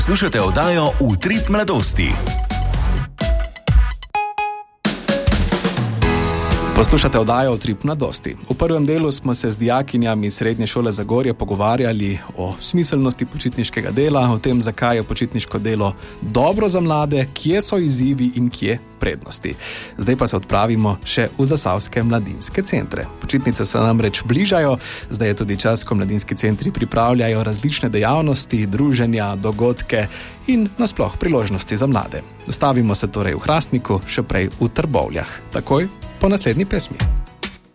Slušate oddajo Utrip mladosti. Poslušate oddajo Utrip mladosti. V prvem delu smo se z dijakinjami Srednje šole Zagorje pogovarjali o smiselnosti počitniškega dela, o tem, zakaj je počitniško delo dobro za mlade, kje so izzivi in kje prednosti. Zdaj pa se odpravimo še v zasavske mladinske centre. Počitnice se namreč bližajo, zdaj je tudi čas, ko mladinski centri pripravljajo različne dejavnosti, druženja, dogodke in nasploh priložnosti za mlade. Ustavimo se torej v Hrastniku, še prej v Trbovljah. Takoj po naslednji pesmi.